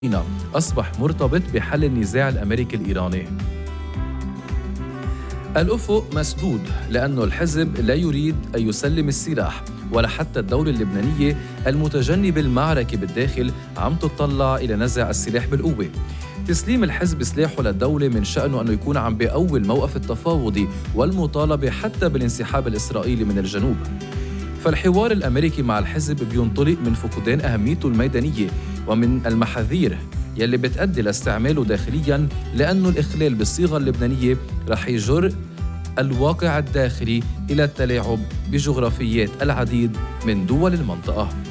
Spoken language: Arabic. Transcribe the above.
أصبح مرتبط بحل النزاع الأمريكي الإيراني. الأفق مسدود لأن الحزب لا يريد أن يسلم السلاح، ولا حتى الدولة اللبنانية المتجنبة المعركة بالداخل عم تطلع إلى نزع السلاح بالقوة. تسليم الحزب سلاحه للدولة من شأنه أنه يكون عم بيقوي الموقف التفاوضي والمطالبة حتى بالانسحاب الإسرائيلي من الجنوب. فالحوار الأمريكي مع الحزب بينطلق من فقدان أهميته الميدانية ومن المحاذير يلي بتأدي لاستعماله داخلياً، لأنه الإخلال بالصيغة اللبنانية رح يجر الواقع الداخلي إلى التلاعب بجغرافيات العديد من دول المنطقة.